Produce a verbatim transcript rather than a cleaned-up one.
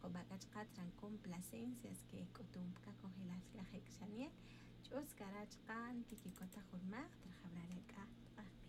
job'ak'achqa tran complacencias que k'utunqa congelado xanial ch'uskarachqa tikikotaq urmaq trajabraj re k'aj